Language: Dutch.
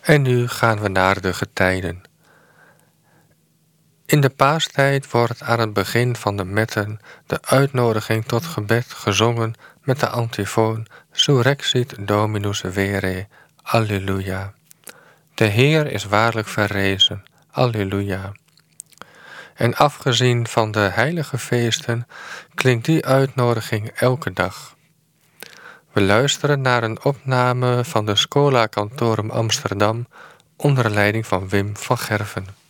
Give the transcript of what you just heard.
En nu gaan we naar de getijden. In de paastijd wordt aan het begin van de metten de uitnodiging tot gebed gezongen met de antifoon Surrexit Dominus Vere, Alleluia. De Heer is waarlijk verrezen, Alleluia. En afgezien van de heilige feesten klinkt die uitnodiging elke dag. We luisteren naar een opname van de Schola Cantorum Amsterdam onder leiding van Wim van Gerven.